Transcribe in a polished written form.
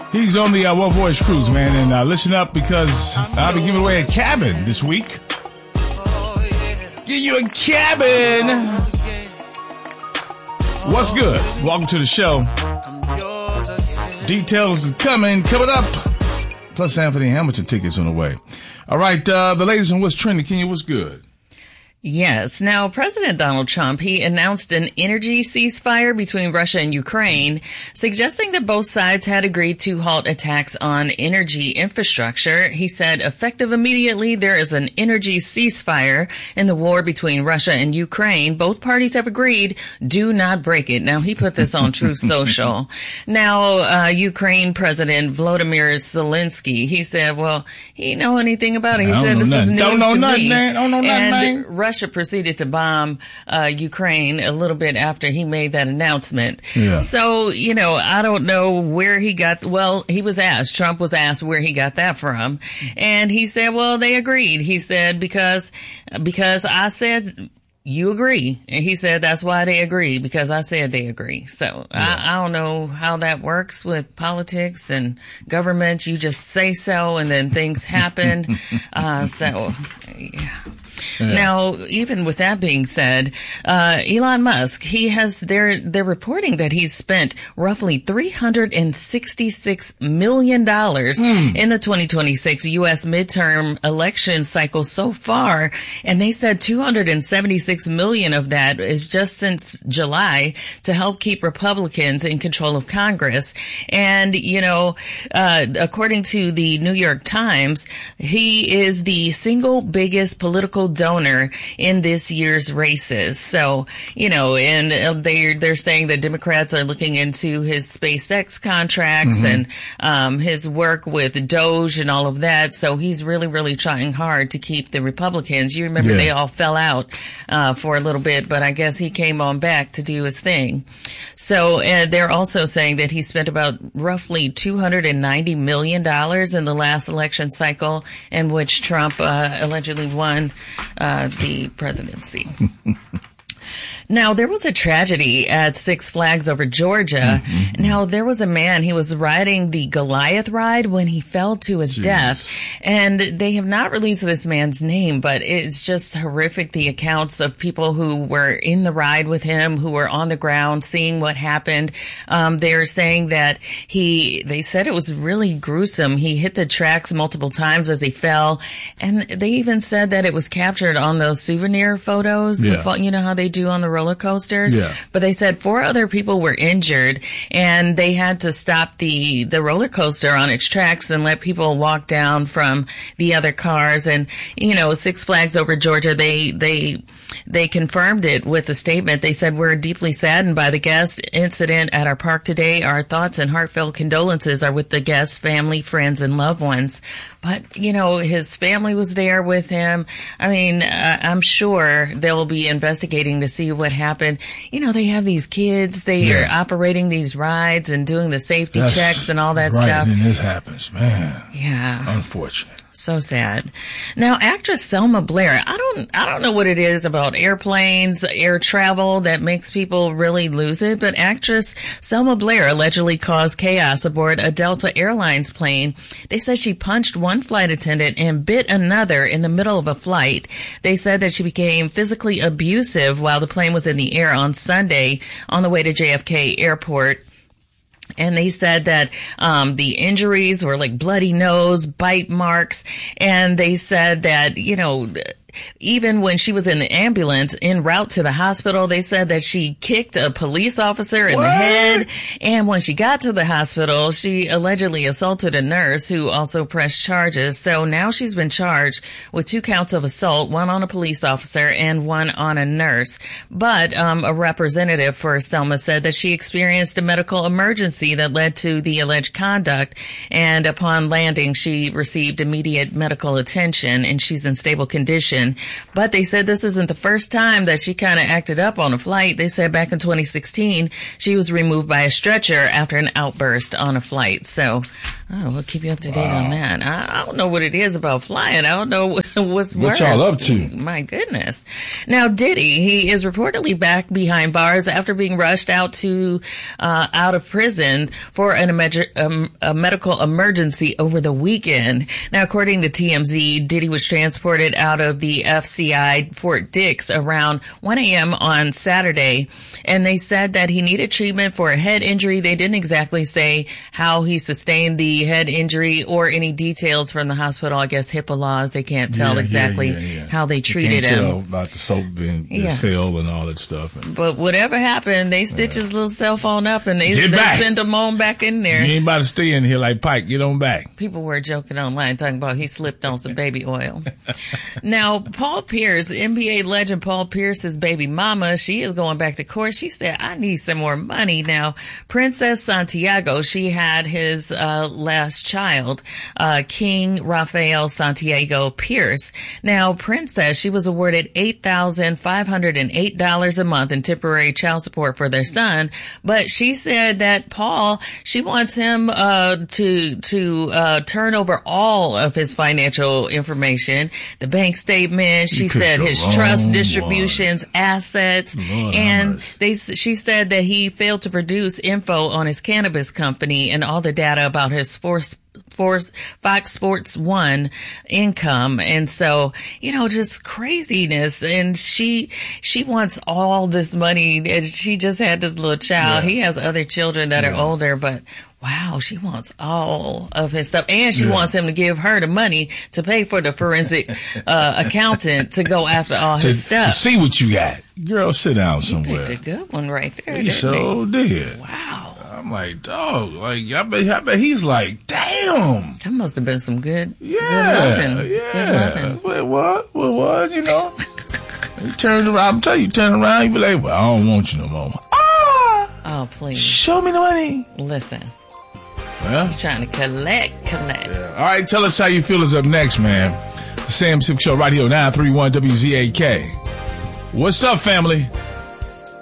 He's on the One Voice Cruise, man, and listen up because I'll be giving away a cabin this week. Give you a cabin. What's good? Welcome to the show. Details coming up. Plus Anthony Hamilton tickets on the way. All right, the ladies on What's Trending. Kenya, what's good? Yes. Now, President Donald Trump, he announced an energy ceasefire between Russia and Ukraine, suggesting that both sides had agreed to halt attacks on energy infrastructure. He said, effective immediately, there is an energy ceasefire in the war between Russia and Ukraine. Both parties have agreed, do not break it. Now, he put this on Truth Social. Now, Ukraine President Volodymyr Zelensky, he said, well, he didn't know anything about it. He said, this is news to me. Don't know nothing. Russia proceeded to bomb Ukraine a little bit after he made that announcement. Yeah. So, I don't know where he got, Trump was asked where he got that from. And he said, well, they agreed. He said, because I said, you agree. And he said, that's why they agree, because I said they agree. So yeah. I don't know how that works with politics and government. You just say so and then things happen. Yeah. Yeah. Now, even with that being said, Elon Musk, they're reporting that he's spent roughly $366 million in the 2026 U.S. midterm election cycle so far. And they said $276 million of that is just since July to help keep Republicans in control of Congress. And, according to the New York Times, he is the single biggest political donor in this year's races. So, and they're saying that Democrats are looking into his SpaceX contracts and his work with Doge and all of that. So he's really, really trying hard to keep the Republicans. You remember they all fell out for a little bit, but I guess he came on back to do his thing. So they're also saying that he spent about roughly $290 million in the last election cycle in which Trump allegedly won the presidency. Now, there was a tragedy at Six Flags over Georgia. Now, there was a man, he was riding the Goliath ride when he fell to his death. And they have not released this man's name, but it's just horrific, the accounts of people who were in the ride with him, who were on the ground seeing what happened. They're saying that they said it was really gruesome. He hit the tracks multiple times as he fell. And they even said that it was captured on those souvenir photos, you know how they do on the roller coasters. Yeah. But they said 4 other people were injured and they had to stop the roller coaster on its tracks and let people walk down from the other cars. And, Six Flags over Georgia, they confirmed it with a statement. They said, we're deeply saddened by the gas incident at our park today. Our thoughts and heartfelt condolences are with the guests, family, friends, and loved ones. But, his family was there with him. I mean, I'm sure they'll be investigating to see what happened. They have these kids. They are operating these rides and doing the safety checks and all that stuff. And this happens, man. Yeah. Unfortunate. So sad. Now, actress Selma Blair, I don't know what it is about airplanes, air travel that makes people really lose it, but actress Selma Blair allegedly caused chaos aboard a Delta Airlines plane. They said she punched one flight attendant and bit another in the middle of a flight. They said that she became physically abusive while the plane was in the air on Sunday on the way to JFK Airport. And they said that the injuries were like bloody nose, bite marks. And they said that, even when she was in the ambulance en route to the hospital, they said that she kicked a police officer in the head. And when she got to the hospital, she allegedly assaulted a nurse who also pressed charges. So now she's been charged with 2 counts of assault, 1 on a police officer and 1 on a nurse. But a representative for Selma said that she experienced a medical emergency that led to the alleged conduct. And upon landing, she received immediate medical attention and she's in stable condition. But they said this isn't the first time that she kind of acted up on a flight. They said back in 2016, she was removed by a stretcher after an outburst on a flight. So we'll keep you up to date on that. I don't know what it is about flying. I don't know was worse. What y'all up to? My goodness. Now, Diddy, he is reportedly back behind bars after being rushed out of prison for a medical emergency over the weekend. Now, according to TMZ, Diddy was transported out of the FCI Fort Dix around 1 a.m. on Saturday, and they said that he needed treatment for a head injury. They didn't exactly say how he sustained the head injury or any details from the hospital. I guess HIPAA laws, they can't tell exactly how they treated him. Tell about the soap being fell and all that stuff. But whatever happened, they stitched his little cell phone up and they sent him on back in there. You ain't about to stay in here like Pike. Get on back. People were joking online talking about he slipped on some baby oil. Now, Paul Pierce, NBA legend Paul Pierce's baby mama, she is going back to court. She said, I need some more money. Now, Princess Santiago, she had his last child, King Rafael Santiago Pierce. Now, Princess, she was awarded $8,508 a month in temporary child support for their son, but she said that Paul, she wants him to turn over all of his financial information, the bank statement. She said his trust distributions, assets, and she said that he failed to produce info on his cannabis company and all the data about his Fox Sports 1 income. And so, just craziness. And she wants all this money. And she just had this little child. Yeah. He has other children that are older, but wow, she wants all of his stuff. And she wants him to give her the money to pay for the forensic accountant to go after all his stuff. To see what you got. Girl, sit down somewhere. You picked a good one right there. He so did. Wow. I'm like, dog, I bet he's like, damn. That must have been some good loving. Good loving. What was, He turns around, I'm telling you, turn around, you be like, well, I don't want you no more. Oh, please. Show me the money. Listen. Well, you're trying to collect. Yeah. All right, tell us how you feel is up next, man. The Sam Sip Show right here on 931 WZAK. What's up, family?